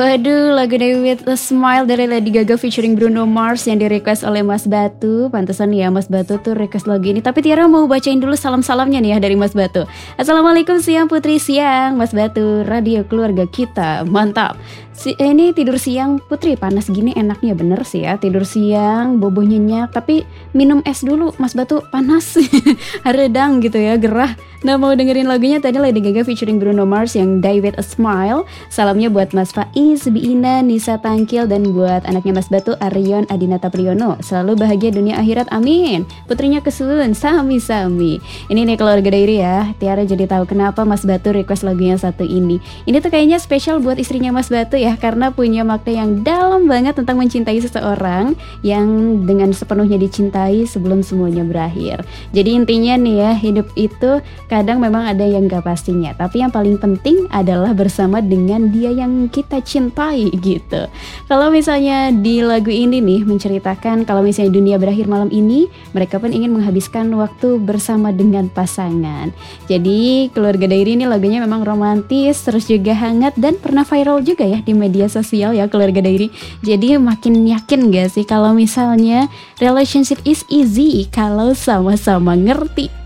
Waduh, lagu Day With A Smile dari Lady Gaga featuring Bruno Mars yang di-request oleh Mas Batu. Pantesan ya Mas Batu tuh request lagu ini. Tapi Tiara mau bacain dulu salam-salamnya nih ya dari Mas Batu. Assalamualaikum siang Putri, siang Mas Batu, radio keluarga kita, mantap. Ini tidur siang Putri, panas gini enaknya bener sih ya. Tidur siang, bobo nyenyak, tapi minum es dulu Mas Batu, panas. Haredang gitu ya, gerah. Nah mau dengerin lagunya tadi Lady Gaga featuring Bruno Mars yang Die With A Smile. Salamnya buat Mas Faiz, Biina, Nisa Tangkil, dan buat anaknya Mas Batu, Arion Adinata Priyono. Selalu bahagia dunia akhirat, amin. Putrinya kesun, sami-sami. Ini nih keluarga Dairi ya. Tiara jadi tahu kenapa Mas Batu request lagu yang satu ini. Ini tuh kayaknya spesial buat istrinya Mas Batu ya, karena punya makna yang dalam banget tentang mencintai seseorang yang dengan sepenuhnya dicintai sebelum semuanya berakhir. Jadi intinya nih ya, hidup itu kadang memang ada yang gak pastinya, tapi yang paling penting adalah bersama dengan dia yang kita cintai gitu. Kalau misalnya di lagu ini nih menceritakan kalau misalnya dunia berakhir malam ini, mereka pun ingin menghabiskan waktu bersama dengan pasangan. Jadi keluarga Dairi ini lagunya memang romantis, terus juga hangat dan pernah viral juga ya di media sosial ya keluarga Dairi. Jadi makin yakin gak sih kalau misalnya relationship is easy kalau sama-sama ngerti.